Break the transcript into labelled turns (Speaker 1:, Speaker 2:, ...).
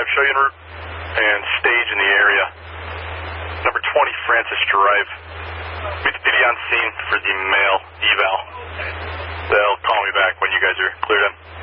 Speaker 1: show you en route, and stage in the area. Number 20 Francis Drive. Meet the PD on scene for the male eval. They'll call me back when you guys are cleared in.